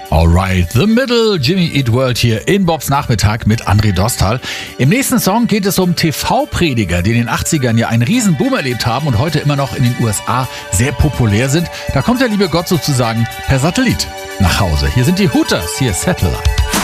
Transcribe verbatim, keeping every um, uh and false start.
Alright, The Middle, Jimmy Eat World hier in Bobs Nachmittag mit André Dostal. Im nächsten Song geht es um T V-Prediger, die in den achtzigern ja einen riesen Boom erlebt haben und heute immer noch in den U S A sehr populär sind. Da kommt der liebe Gott sozusagen per Satellit nach Hause. Hier sind die Hooters, hier ist Satellite.